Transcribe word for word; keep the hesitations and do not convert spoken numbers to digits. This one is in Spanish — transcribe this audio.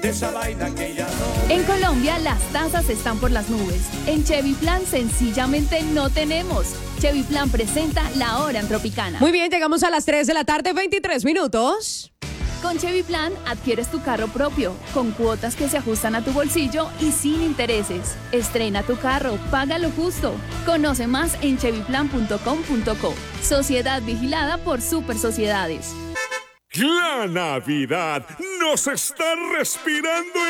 esa vaina que ya no. En Colombia las tasas están por las nubes. En Chevy Plan sencillamente no tenemos. Chevy Plan presenta La Hora en Tropicana. Muy bien, llegamos a las tres de la tarde, veintitrés minutos. Con Chevy Plan adquieres tu carro propio, con cuotas que se ajustan a tu bolsillo y sin intereses. Estrena tu carro, págalo justo. Conoce más en chevy plan punto com punto co. Sociedad vigilada por Super Sociedades. La Navidad nos está respirando